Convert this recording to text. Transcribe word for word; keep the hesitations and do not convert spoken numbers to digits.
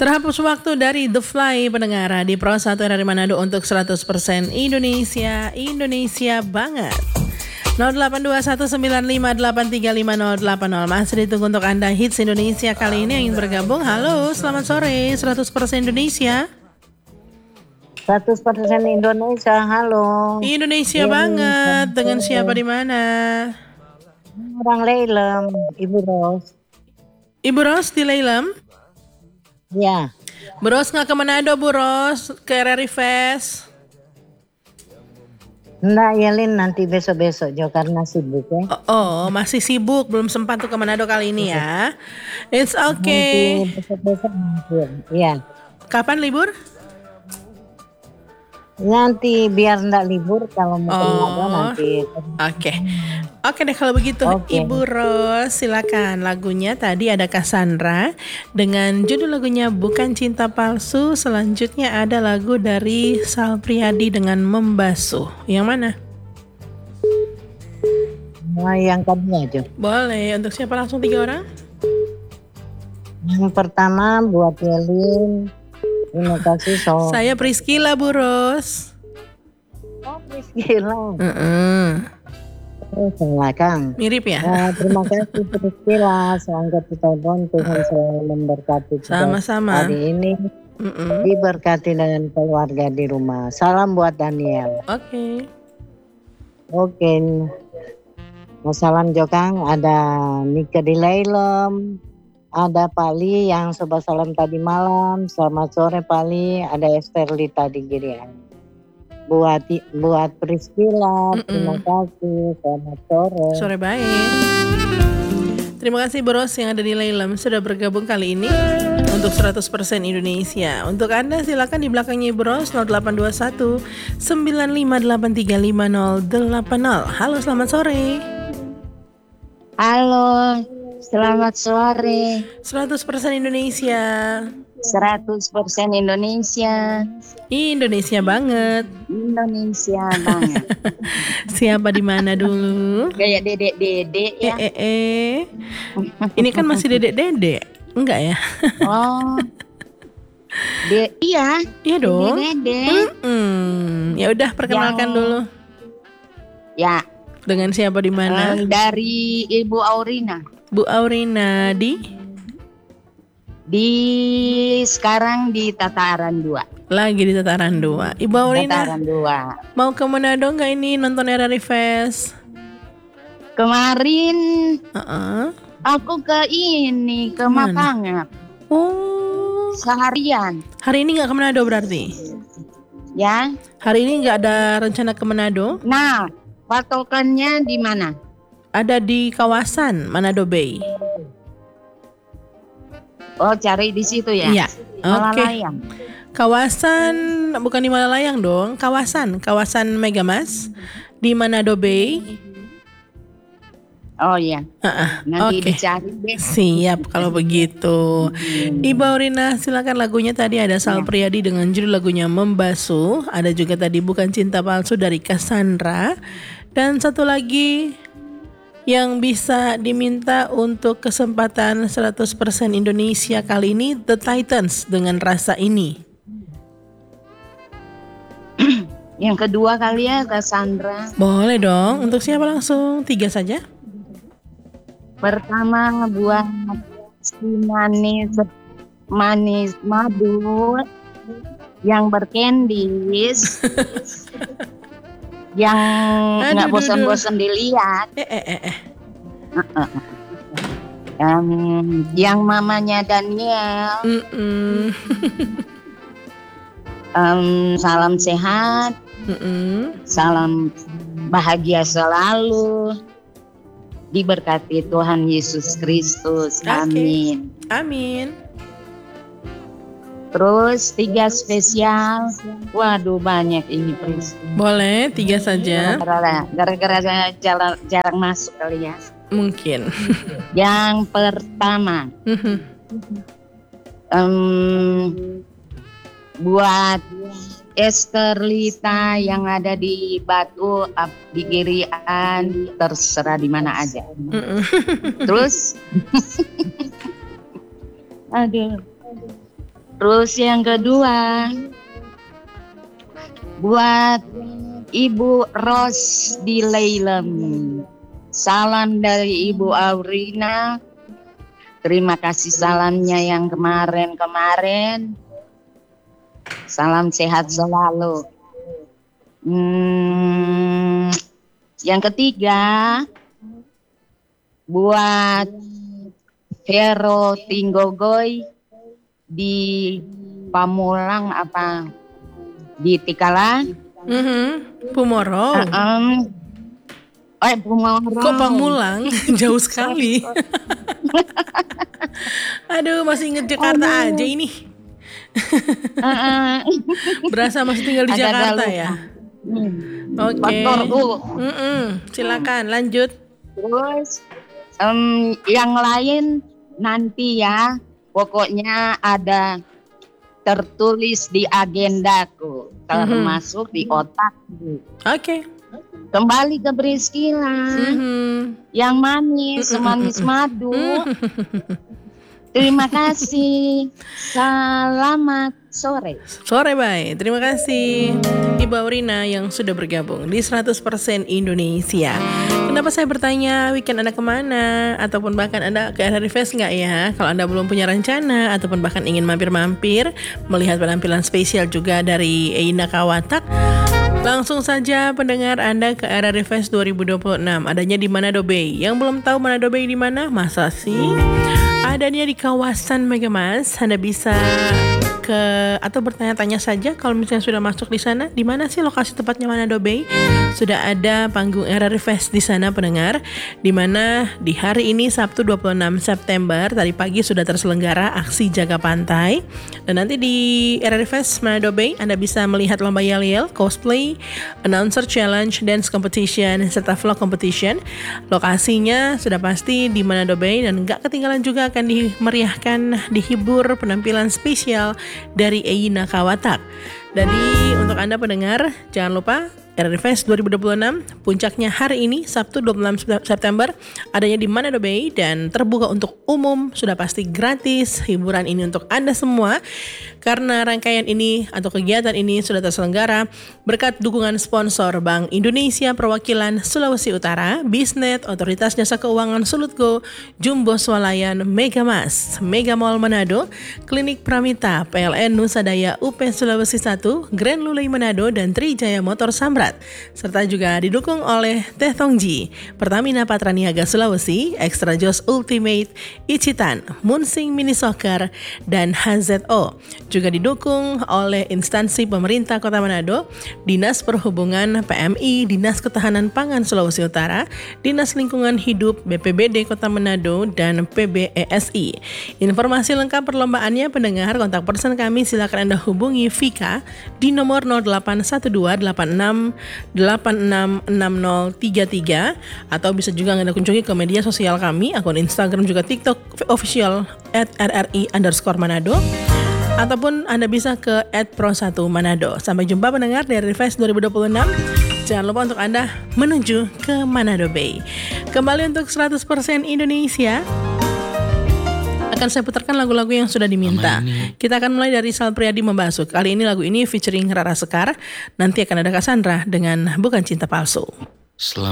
Terhapus waktu dari The Fly pendengar di Pro satu dari Manado untuk seratus persen Indonesia, Indonesia banget. nol delapan dua satu sembilan lima delapan tiga lima nol delapan nol masih ditunggu untuk Anda hits Indonesia kali ini yang ingin bergabung. Halo, selamat sore seratus persen Indonesia. seratus persen Indonesia, halo. Indonesia Ini banget. Dengan siapa di mana? Orang Leilem, Ibu Ros. Ibu Ros di Leilem? Ya. Bu Ros nggak ke Manado, Bu Ros? Ke R R I Fest? Enggak, Yelin, nanti besok-besok Jo karena sibuk ya. Oh, oh, masih sibuk, belum sempat tuh ke Manado kali ini ya. It's okay. Nanti besok-besok mampir. Iya. Kapan libur? Nanti biar enggak libur kalau mau ke Manado Oh, nanti. oke. Oke deh kalau begitu. Oke. Ibu Ros silakan. Lagunya tadi ada Cassandra dengan judul lagunya Bukan Cinta Palsu. Selanjutnya ada lagu dari Sal Priadi dengan Membasuh. Yang mana? Nah, yang kedua Jo. Boleh. Untuk siapa langsung tiga orang? Yang pertama buat Yelin. Terima kasih so. Saya Priscila, Bu Ros. Oh, Priscila. Mm-mm. Oh, salah Kang. Mirip ya? Nah, terima kasih Priscila, semoga kita Tuhan Tuhan selalu memberkati kita Sama-sama. hari ini. Mm-mm. Diberkati dengan keluarga di rumah. Salam buat Daniel. Oke. Oke. Nah, salam Jokang. Ada Nika di Leilem. Ada Pali yang sobat salam tadi malam. Selamat sore Pali. Ada Esterlita di Girian. Buat buat Priscila, Mm-mm. terima kasih. Selamat sore. Sore baik. Terima kasih Bu Ros yang ada di Leilem sudah bergabung kali ini untuk seratus persen Indonesia. Untuk Anda silakan di belakangnya Ibu Ros nol delapan dua satu sembilan lima delapan tiga lima nol delapan nol. Halo, selamat sore. Halo, selamat sore. seratus persen Indonesia. seratus persen Indonesia. Indonesia banget. Indonesia banget. Siapa di mana dulu? Kayak dedek-dedek Eh, ya. eh, eh. Ini kan masih dedek-dedek. Enggak ya? Oh. De iya, Iya dong. dedek-dedek. Hmm, ya udah perkenalkan Yang- dulu. Ya, Dengan siapa di mana? eh, dari Ibu Aurina. Bu Aurina di Di sekarang di Tataran dua. lagi di Tataran dua. Ibu Aurina Tataran dua. mau ke Manado nggak ini nonton R R I Fest? Kemarin Heeh. aku ke ini, ke Mana? Mapangat Oh, seharian. hari ini nggak ke Manado berarti? Ya. Hari ini nggak ada rencana ke Manado? Nah, patokannya di mana? Ada di kawasan Manado Bay. Oh, cari di situ ya? Iya. Oke. Malalayang. Kawasan bukan di Malalayang dong, kawasan kawasan Megamas di Manado Bay. Oh iya, Heeh. nanti Oke. dicari deh. Siap kalau begitu. Ibu Aurina silakan lagunya tadi ada Sal Priadi dengan judul lagunya Membasuh. Ada juga tadi Bukan Cinta Palsu dari Cassandra. Dan satu lagi yang bisa diminta untuk kesempatan seratus persen Indonesia kali ini The Titans dengan Rasa Ini. Yang kedua kali ya, Cassandra. Boleh dong. Untuk siapa langsung? Tiga saja. Pertama buat si manis manis madu yang berkendis, yang Aduh, nggak duh, bosan-bosan dilihat. Eh eh eh. eh. Em, yang mamanya Daniel. Mm-mm. Em, salam sehat, Mm-mm. salam bahagia selalu. Diberkati Tuhan Yesus Kristus. Oke. Amin. Amin. Terus tiga spesial. Waduh, banyak ini, Pris. Boleh tiga saja. Gara-gara gara-gara saya jarang, jarang masuk kali ya. Mungkin. Yang pertama, Mhm. em, buat Esterlita yang ada di Batu, ap- di Girian, terserah di mana aja. Mm-mm. Terus, aduh, Terus yang kedua, buat Ibu Ros di Leilem. Salam dari Ibu Aurina. Terima kasih salamnya yang kemarin-kemarin. Salam sehat selalu. Hmm, yang ketiga, buat Vero Tinggogoy di Pamulang apa di Tikala. Mhm. Pumoro. Uh, um, eh Pumoro. Kok Pamulang? Jauh sekali. Aduh, masih inget Jakarta Aduh. aja ini. Uh, uh. Berasa masih tinggal di Agak Jakarta lupa. ya. Hmm. Oke. Faktor U. Mm-mm. Silakan lanjut. Terus em, yang lain nanti ya, pokoknya ada tertulis di agendaku, termasuk di otakku. Oke. Kembali ke Priscila, Mhm. yang manis, semanis madu. Terima kasih. Selamat sore. Sore baik, terima kasih Ibu Aurina yang sudah bergabung di seratus persen Indonesia. Kenapa saya bertanya weekend Anda kemana? Ataupun bahkan Anda ke R R I Fest nggak ya? Kalau Anda belum punya rencana ataupun bahkan ingin mampir-mampir melihat penampilan spesial juga dari Eina Kawatak, langsung saja pendengar Anda ke R R I Fest dua ribu dua puluh enam. Adanya di Manado Bay. Yang belum tahu Manado Bay di mana? Masa sih? Adanya di kawasan Megamas. Anda bisa ke atau bertanya-tanya saja kalau misalnya sudah masuk di sana, di mana sih lokasi tepatnya Manado Bay? Sudah ada panggung R R I Fest di sana pendengar, di mana di hari ini Sabtu dua puluh enam September tadi pagi sudah terselenggara aksi jaga pantai. Dan nanti di R R I Fest Manado Bay Anda bisa melihat lomba yel-yel, cosplay, announcer challenge, dance competition, serta vlog competition. Lokasinya sudah pasti di Manado Bay dan gak ketinggalan juga akan dimeriahkan, dihibur penampilan spesial dari Eina Kawatak. Jadi untuk Anda pendengar, jangan lupa R R I Fest dua ribu dua puluh enam puncaknya hari ini Sabtu dua puluh enam September adanya di Manado Bay dan terbuka untuk umum, sudah pasti gratis. Hiburan ini untuk Anda semua karena rangkaian ini atau kegiatan ini sudah terselenggara berkat dukungan sponsor Bank Indonesia Perwakilan Sulawesi Utara, Bisnet, Otoritas Jasa Keuangan Sulutgo, Jumbo Swalayan, Megamas, Mega Mall Manado, Klinik Pramita, P L N Nusa Daya U P Sulawesi satu, Grand Lulei Manado dan Trijaya Motor Samrat. Serta juga didukung oleh Teh Tongji, Pertamina Patraniaga Sulawesi, Extra Joss Ultimate, Ichitan, Munsing Mini Soccer, dan H Z O. Juga didukung oleh instansi pemerintah Kota Manado, Dinas Perhubungan P M I, Dinas Ketahanan Pangan Sulawesi Utara, Dinas Lingkungan Hidup B P B D Kota Manado, dan P B E S I. Informasi lengkap perlombaannya pendengar, kontak person kami silakan Anda hubungi Vika di nomor nol delapan satu dua delapan enam delapan enam enam nol tiga tiga atau bisa juga Anda kunjungi ke media sosial kami, akun Instagram juga TikTok official at R R I underscore Manado, ataupun Anda bisa ke at pro satu Manado. Sampai jumpa pendengar dari R R I Fest dua ribu dua puluh enam. Jangan lupa untuk Anda menuju ke Manado Bay. Kembali untuk seratus persen Indonesia, akan saya putarkan lagu-lagu yang sudah diminta. Kita akan mulai dari Sal Priadi Membasuh. Kali ini lagu ini featuring Rara Sekar. Nanti akan ada Cassandra dengan Bukan Cinta Palsu. Selamat